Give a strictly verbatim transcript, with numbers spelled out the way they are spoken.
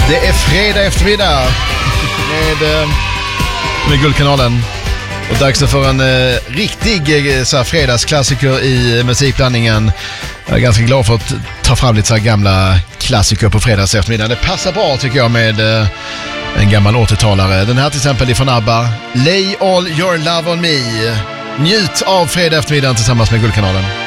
Det är fredag eftermiddag med, med Guldkanalen. Och dags för en eh, riktig eh, så här, fredagsklassiker i musikblandningen. Jag är ganska glad för att ta fram lite så här gamla klassiker på fredags eftermiddag. Det passar bra tycker jag med eh, en gammal återtalare. Den här till exempel är från ABBA. Lay all your love on me. Njut av fredag eftermiddagen tillsammans med Guldkanalen.